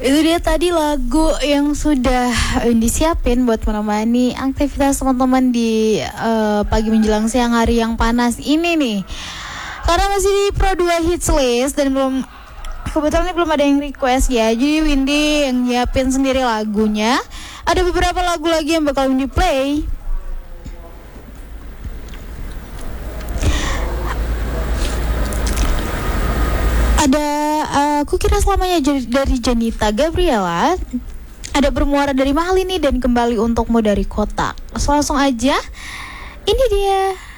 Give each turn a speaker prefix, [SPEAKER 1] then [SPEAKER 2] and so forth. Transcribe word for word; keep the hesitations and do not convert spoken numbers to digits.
[SPEAKER 1] Itu dia tadi lagu yang sudah disiapin buat menemani aktivitas teman-teman di uh, pagi menjelang siang hari yang panas ini nih. Karena masih di Pro dua Hits List dan belum, kebetulan ini belum ada yang request ya. Jadi Windy yang nyiapin sendiri lagunya. Ada beberapa lagu lagi yang bakal Windy play. Ada uh, Aku Kira Selamanya dari Janita Gabriela. Ada Bermuara dari Mahal Ini dan Kembali Untukmu dari Kota. So, langsung aja, ini dia.